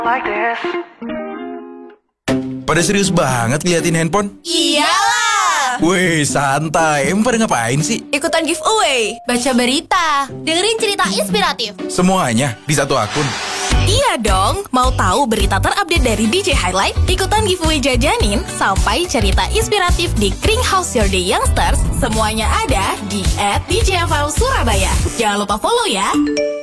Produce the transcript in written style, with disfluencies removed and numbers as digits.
Pada serius banget liatin handphone? Iyalah. Wih, santai. Emang pada ngapain sih? Ikutan giveaway, baca berita, dengerin cerita inspiratif. Semuanya di satu akun. Iya dong, mau tahu berita terupdate dari DJ Highlight? Ikutan giveaway jajanin sampai cerita inspiratif di Kring House Your Day Youngsters. Semuanya ada di @DJFM Surabaya. Jangan lupa follow ya.